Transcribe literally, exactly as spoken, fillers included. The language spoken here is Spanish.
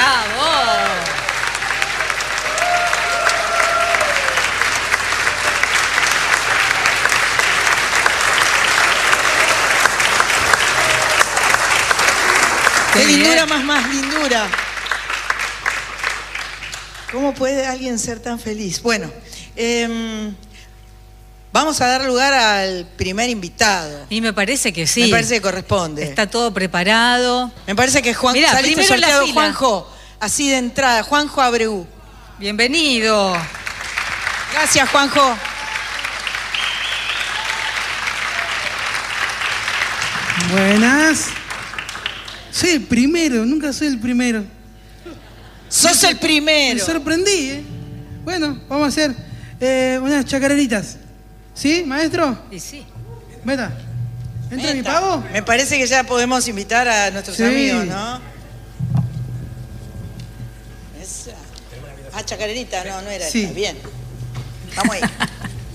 ¡Bravo! ¡Qué lindura más más lindura! ¿Cómo puede alguien ser tan feliz? Bueno, eh, vamos a dar lugar al primer invitado. Y me parece que sí. Me parece que corresponde. Está todo preparado. Me parece que Juan, Mirá, saliste primero en la sorteado, fila. Juanjo, así de entrada, Juanjo Abreu. Bienvenido. Gracias, Juanjo. Buenas. Soy el primero, nunca soy el primero. Sos el primero. Me sorprendí, ¿eh? Bueno, vamos a hacer eh, unas chacareritas. ¿Sí, maestro? Y sí. Meta. ¿Entra mi Meta. pago? Me parece que ya podemos invitar a nuestros Sí. amigos, ¿no? Esa. Ah, chacarerita, no, no era Sí. esta. Bien. Vamos ahí.